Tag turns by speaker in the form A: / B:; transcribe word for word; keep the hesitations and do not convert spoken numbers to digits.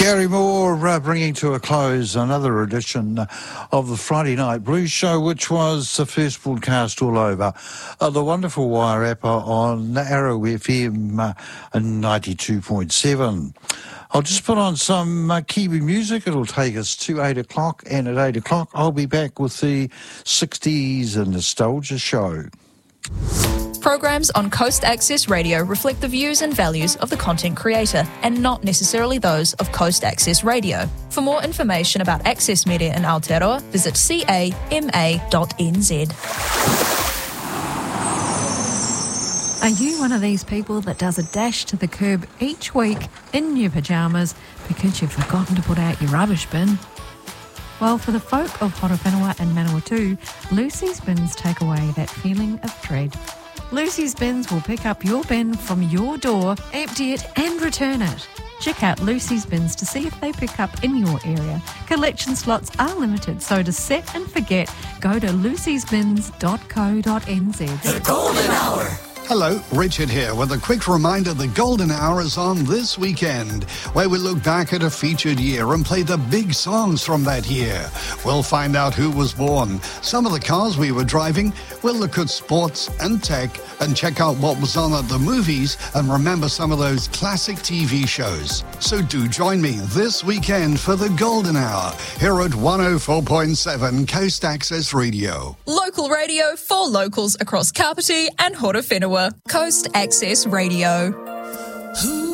A: Gary Moore uh, bringing to a close another edition of the Friday Night Blues Show, which was the first broadcast all over uh, the wonderful Wire app on Arrow F M uh, ninety-two point seven. I'll just put on some uh, Kiwi music. It'll take us to eight o'clock, and at eight o'clock I'll be back with the sixties and Nostalgia Show.
B: Programs on Coast Access Radio reflect the views and values of the content creator and not necessarily those of Coast Access Radio. For more information about Access Media in Aotearoa, visit c a m a dot n z.
C: Are you one of these people that does a dash to the curb each week in your pyjamas because you've forgotten to put out your rubbish bin? Well, for the folk of Horowhenua and Manawatu, Lucy's Bins take away that feeling of dread. Lucy's Bins will pick up your bin from your door, empty it and return it. Check out Lucy's Bins to see if they pick up in your area. Collection slots are limited, so to set and forget, go to lucys bins dot co dot n z.
D: The Golden Hour.
E: Hello, Richard here with a quick reminder the Golden Hour is on this weekend, where we look back at a featured year and play the big songs from that year. We'll find out who was born, some of the cars we were driving, we'll look at sports and tech and check out what was on at the movies and remember some of those classic T V shows. So do join me this weekend for the Golden Hour here at one oh four point seven Coast Access Radio.
B: Local radio for locals across Kapiti and Horowhenua. Coast Access Radio.
D: Who